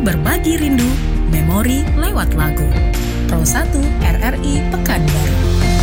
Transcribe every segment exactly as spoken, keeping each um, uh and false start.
Berbagi rindu, memori lewat lagu. Pro satu R R I Pekanbaru.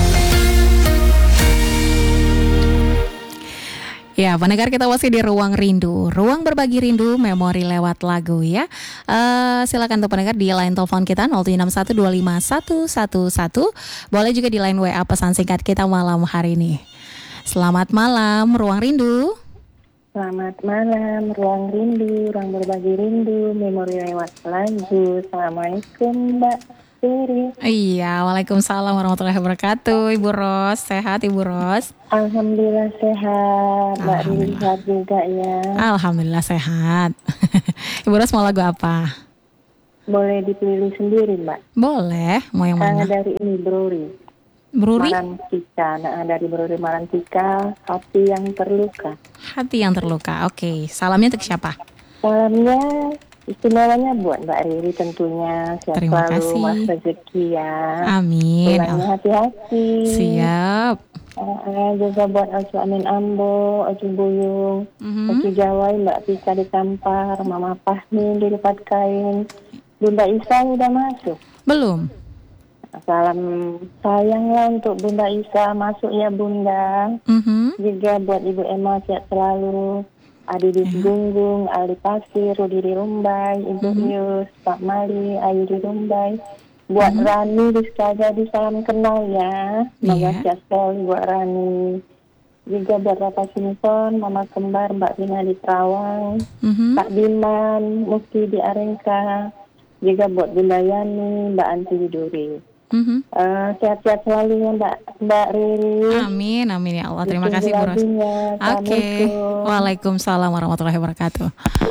Ya, pendengar, kita masih di Ruang Rindu, ruang berbagi rindu, memori lewat lagu ya. Uh, silakan untuk pendengar di line telepon kita nol tujuh enam satu dua lima satu satu satu. Boleh juga di line W A pesan singkat kita malam hari ini. Selamat malam, Ruang Rindu. Selamat malam, Ruang Rindu, ruang berbagi rindu, memori lewat lagu. Assalamualaikum, Mbak Riri. Iya, waalaikumsalam warahmatullahi wabarakatuh. Ibu Ros, sehat Ibu Ros? Alhamdulillah sehat, Mbak Riri sehat juga ya. Alhamdulillah sehat. Ibu Ros mau lagu apa? Boleh dipilih sendiri, Mbak. Boleh, mau yang mana? Karena dari ini Bruri. Bruri? Marantika, nah dari Bruri Marantika, hati yang terluka. Hati yang terluka, oke. Salamnya untuk siapa? Salamnya istimewanya buat Mbak Riri tentunya. Sehat Terima selalu, kasih. Mas rezeki ya. Amin. Pulangnya hati-hati. Siap. Uh, juga buat Ocu Amin Ambo, Ocu Buyung, Mm-hmm. Ocu Jawai, Mbak Pika di Tampar, Mama Fahmi di Lipat Kain, Bunda Isa udah masuk. Belum? Salam sayang lah untuk Bunda Isa, masuk ya Bunda. Mm-hmm. Juga buat Ibu Emma sehat selalu, Adi di Ya. Gunggung, Ali Pasir, Rudi di Rumbai, Ibu Mhm. Yus, Pak Mali, Ayu di Rumbai. Buat Mhm. Rani di Sekajadi, salam kenal ya. Semoga Iya. sehat selalu buat Rani. Juga buat Bapak Simpson, Mama Kembar, Mbak Bina di Terawang, Mhm. Pak Diman, Musti di Arengka. Juga buat Bunda Yani, Mbak Anti di Duri. Mhm. Eh, sehat-sehat selalu ya Mbak, Mbak Riri. Amin, amin ya Allah. Terima Ditunggu kasih Bu Ros. lagunya. Oke. Assalamualaikum. Waalaikumsalam warahmatullahi wabarakatuh.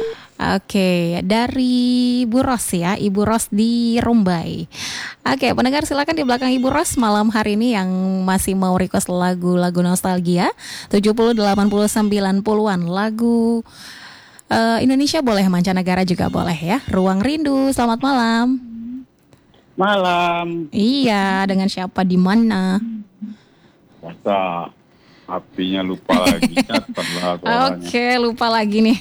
Oke, dari Bu Ros ya, Ibu Ros di Rumbai. Oke, pendengar silakan di belakang Ibu Ros malam hari ini yang masih mau request lagu-lagu nostalgia tujuh puluh, delapan puluh, sembilan puluhan, lagu eh, Indonesia boleh, mancanegara juga boleh ya. Ruang Rindu, selamat malam. Malam. Iya, dengan siapa, di mana? Masa apinya lupa lagi. Catatlah suaranya. Oke, lupa lagi nih.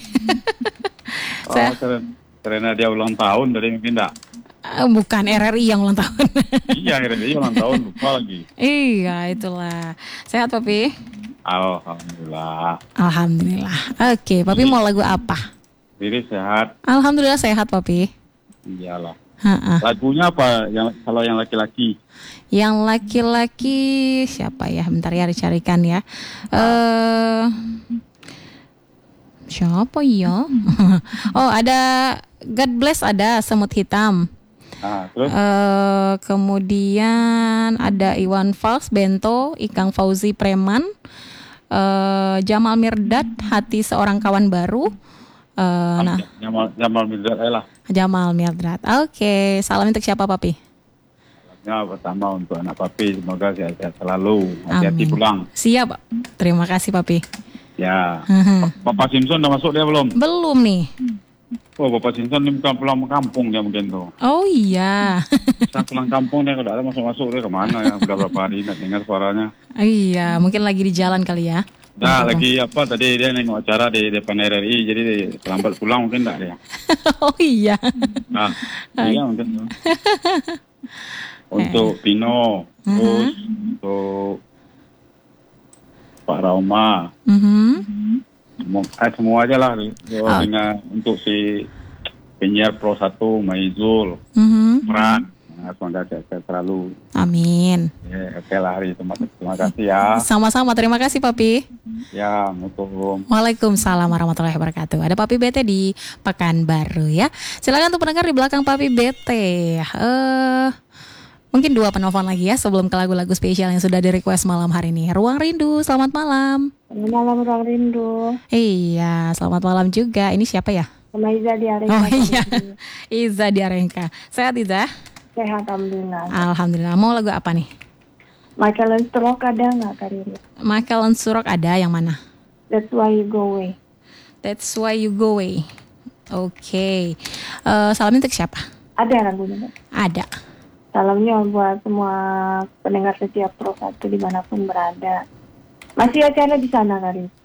Oh, Saya- keren- karena dia ulang tahun dari mungkin enggak. Eh, bukan R R I yang ulang tahun. Iya, karena dia ulang tahun lupa lagi. Iya, itulah. Sehat, Papi? Alhamdulillah. Alhamdulillah. Oke, Papi mau lagu apa? Diri sehat. Alhamdulillah sehat, Papi. Iyalah. Ha-ha. Lagunya apa? Yang kalau yang laki-laki. Yang laki-laki siapa ya? Bentar ya, dicarikan ya. Eh siapa ya? Oh, ada God Bless, ada Semut Hitam. Nah, terus Eh kemudian ada Iwan Fals, Bento, Ikang Fauzi Preman, eh Jamal Mirdad, Hati Seorang Kawan Baru. Eh nah, Jamal Jamal Mirdad eh lah. Jamal Mirdad. Oke, salam untuk siapa, Papi? Ya, pertama untuk anak papi, semoga sehat-sehat selalu. Hati-hati Amin. pulang. Siap. Terima kasih, Papi. Ya. Mhm. Bapak Simpson udah masuk dia belum? Belum nih. Oh, Bapak Simpson ini bukan pulang kampung dia mungkin tuh. Oh iya. Saya pulang kampung dia kalau ada masuk-masuk dia kemana ya? Udah berapa hari nggak dengar suaranya. Iya, mungkin lagi di jalan kali ya. Nah, lagi apa tadi dia nengok acara di depan R R I, jadi dia terlambat pulang mungkin enggak dia. Oh iya. Nah, iya mungkin. Untuk Pino, terus untuk Pak Rauma, Mhm. semua, eh, semua aja lah. Oh. Dengan untuk si penyiar Pro satu, Maizul, Mhm. Fran. Nah, semoga sehat selalu. Amin. Ya, oke lah hari terima, terima kasih ya. Sama-sama, terima kasih, Papi. Ya, Assalamualaikum. Waalaikumsalam warahmatullahi wabarakatuh. Ada Papi B T di Pekanbaru ya. Silakan untuk pendengar di belakang Papi B T. Eh mungkin dua penelpon lagi ya sebelum ke lagu-lagu spesial yang sudah di-request malam hari ini. Ruang Rindu, selamat malam. Selamat malam Ruang Rindu. Iya, selamat malam juga. Ini siapa ya? Sama Iza di Arengka. Oh iya, Iza di Arengka. Sehat, Iza? Sehat alhamdulillah. Alhamdulillah. Mau lagu apa nih? Michael and Stroke ada nggak Karir? Michael and Surok ada, yang mana? That's why you go away. That's why you go away. Oke. Eh, salam untuk siapa? Ada lagunya Mbak? Ada. Salamnya buat semua pendengar setiap Pro satu dimanapun berada. Masih acara di sana Karir?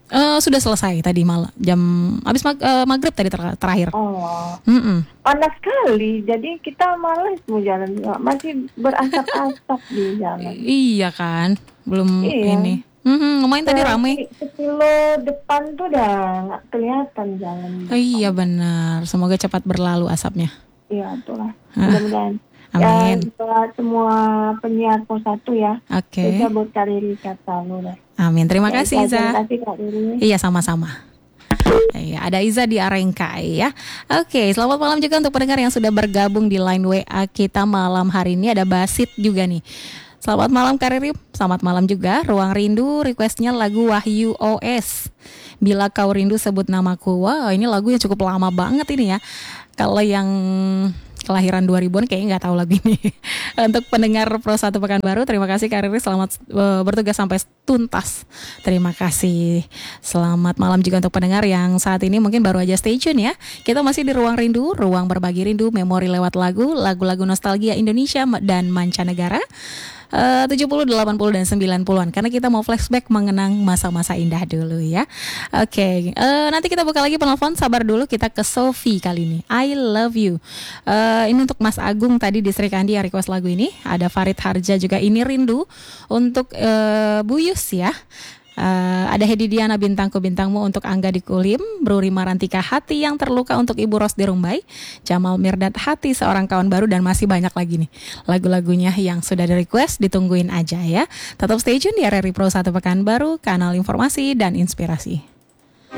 Eh, sudah selesai tadi malam jam habis mag- eh, maghrib tadi ter- terakhir. Oh, Mm-mm. panas sekali. Jadi kita malas mau jalan, masih berasap-asap di jalan. Iya kan, belum Iya. ini. Mhm, lumayan tadi ramai. Sekilo depan tuh udah nggak kelihatan jalan. Oh, iya benar. Semoga cepat berlalu asapnya. Iya, itulah. Ah, Mudah-mudahan. amin. Ya, buat semua penyiar Pos satu ya. Oke. Kita buat Kak Riri kata lu deh. Amin. Terima Ya, kasih Terima Iza. kasih Kak Riri. Iya, sama-sama. Iya, ada Iza di Arengkai ya. Oke, selamat malam juga untuk pendengar yang sudah bergabung di line W A kita malam hari ini. Ada Basit juga nih. Selamat malam Kak Riri. Selamat malam juga. Ruang Rindu requestnya lagu Wahyu O S. Bila Kau Rindu Sebut Namaku. Wow, ini lagu yang cukup lama banget ini ya. Kalau yang kelahiran dua ribuan kayaknya nggak tahu lagu ini. Untuk pendengar Pro satu Pekanbaru, terima kasih Kak Riri, selamat uh, bertugas sampai tuntas. Terima kasih. Selamat malam juga untuk pendengar yang saat ini mungkin baru aja stay tune ya. Kita masih di Ruang Rindu, ruang berbagi rindu, memori lewat lagu, lagu-lagu nostalgia Indonesia dan mancanegara. Uh, tujuh puluh, delapan puluh, dan sembilan puluhan. Karena kita mau flashback mengenang masa-masa indah dulu ya. Oke, okay. uh, nanti kita buka lagi penelpon. Sabar dulu, kita ke Sophie kali ini. I love you. uh, Ini untuk Mas Agung tadi di Sri Kandi yang request lagu ini. Ada Farid Harja juga, Ini Rindu. Untuk uh, Bu Yus ya. Uh, ada Hedi Diana, Bintangku Bintangmu. Untuk Angga di Kulim, Bruri Marantika, Hati yang Terluka. Untuk Ibu Ros di Rumbai, Jamal Mirdad, Hati Seorang Kawan Baru. Dan masih banyak lagi nih lagu-lagunya yang sudah di request. Ditungguin aja ya. Tetap stay tune di R R I Pro satu Pekanbaru, kanal informasi dan inspirasi.